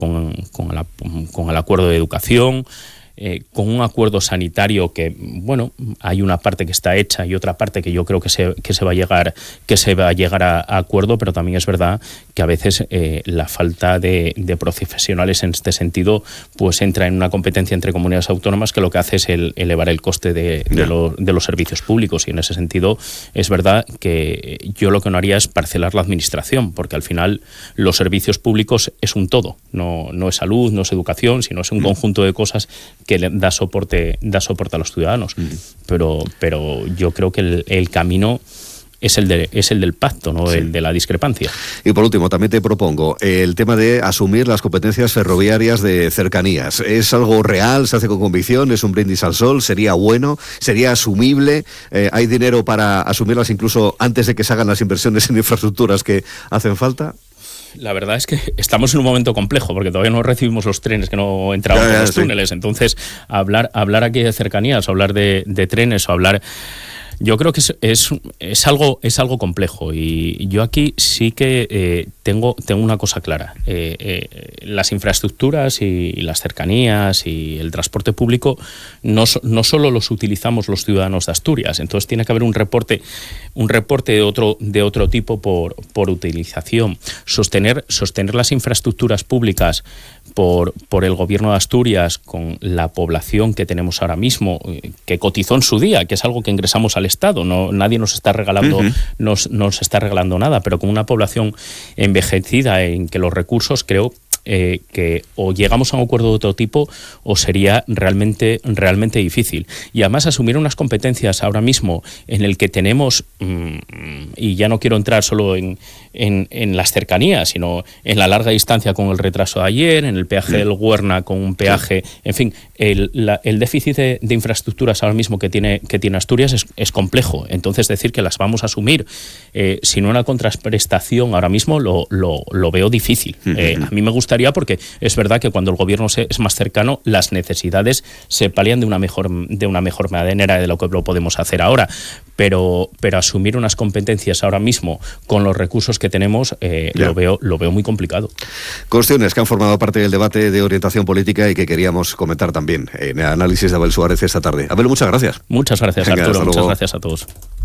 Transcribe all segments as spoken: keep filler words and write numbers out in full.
con, con, la, con el acuerdo de educación, eh, con un acuerdo sanitario que, bueno, hay una parte que está hecha y otra parte que yo creo que se, que se va a llegar, que se va a llegar a, a acuerdo, pero también es verdad que a veces eh, la falta de, de profesionales en este sentido pues entra en una competencia entre comunidades autónomas que lo que hace es el, elevar el coste de, de, lo, de los servicios públicos, y en ese sentido es verdad que yo lo que no haría es parcelar la administración, porque al final los servicios públicos es un todo, no, no es salud, no es educación, sino es un conjunto de cosas que le da soporte, da soporte a los ciudadanos. Mm. Pero, pero yo creo que el, el camino es el, de, es el del pacto, no sí. el de la discrepancia. Y por último, también te propongo el tema de asumir las competencias ferroviarias de cercanías. ¿Es algo real? ¿Se hace con convicción? ¿Es un brindis al sol? ¿Sería bueno? ¿Sería asumible? Eh, ¿Hay dinero para asumirlas incluso antes de que se hagan las inversiones en infraestructuras que hacen falta? La verdad es que estamos en un momento complejo porque todavía no recibimos los trenes que no entraban por los túneles. Sí. Entonces, hablar, hablar aquí de cercanías, hablar de, de trenes o hablar... Yo creo que es, es, es, algo, es algo complejo, y yo aquí sí que eh, tengo, tengo una cosa clara. Eh, eh, las infraestructuras y, y las cercanías y el transporte público no, no solo los utilizamos los ciudadanos de Asturias, entonces tiene que haber un reporte, un reporte de otro, de otro tipo por, por utilización. Sostener, sostener las infraestructuras públicas por, por el gobierno de Asturias con la población que tenemos ahora mismo, que cotizó en su día, que es algo que ingresamos al Estado, no, nadie nos está regalando, uh-huh. nos, nos está regalando nada, pero con una población envejecida en que los recursos, creo eh, que o llegamos a un acuerdo de otro tipo o sería realmente, realmente difícil. Y además asumir unas competencias ahora mismo en el que tenemos, mmm, y ya no quiero entrar solo en, en, en las cercanías, sino en la larga distancia con el retraso de ayer, en el peaje sí. del Huerna con un peaje, sí. en fin, el, la, el déficit de, de infraestructuras ahora mismo que tiene, que tiene Asturias es, es complejo. Entonces decir que las vamos a asumir eh, sin una contraprestación ahora mismo lo, lo, lo veo difícil. Eh, a mí me gustaría, porque es verdad que cuando el gobierno se, es más cercano, las necesidades se palian de una mejor, de una mejor manera de lo que lo podemos hacer ahora. Pero, pero asumir unas competencias ahora mismo con los recursos que tenemos eh, lo veo, lo veo muy complicado. Cuestiones que han formado parte del debate de orientación política y que queríamos comentar también en el análisis de Abel Suárez esta tarde. Abel, muchas gracias. Muchas gracias, Venga, Arturo. Muchas gracias a todos.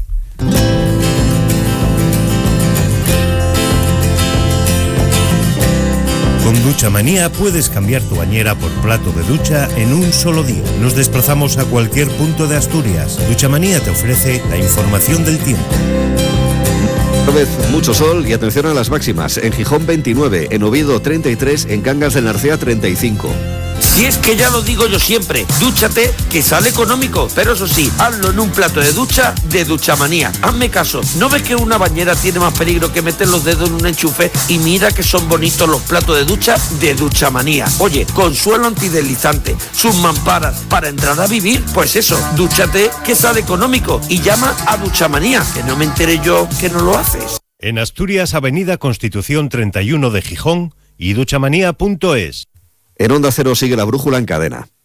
Con Duchamanía puedes cambiar tu bañera por plato de ducha en un solo día. Nos desplazamos a cualquier punto de Asturias. Duchamanía te ofrece la información del tiempo. Otra vez mucho sol y atención a las máximas. En Gijón veintinueve, en Oviedo treinta y tres, en Cangas de Narcea treinta y cinco. Si es que ya lo digo yo siempre, dúchate que sale económico, pero eso sí, hazlo en un plato de ducha de Duchamanía. Hazme caso, ¿no ves que una bañera tiene más peligro que meter los dedos en un enchufe? Y mira que son bonitos los platos de ducha de Duchamanía. Oye, con suelo antideslizante, sus mamparas para entrar a vivir, pues eso, dúchate que sale económico y llama a Duchamanía, que no me enteré yo que no lo haces. En Asturias, Avenida Constitución treinta y uno de Gijón y duchamanía punto es. En Onda Cero sigue La Brújula en cadena.